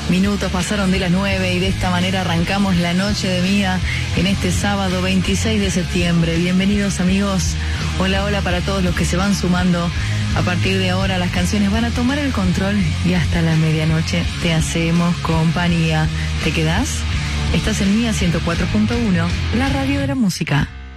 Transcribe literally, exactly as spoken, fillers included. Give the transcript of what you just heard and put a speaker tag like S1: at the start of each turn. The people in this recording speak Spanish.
S1: minutos pasaron de las nueve y de esta manera arrancamos la noche de Mía en este sábado veintiséis de septiembre. Bienvenidos amigos, hola hola para todos los que se van sumando. A partir de ahora las canciones van a tomar el control y hasta la medianoche te hacemos compañía. ¿Te quedás? Estás en Mía ciento cuatro punto uno, la radio de la música.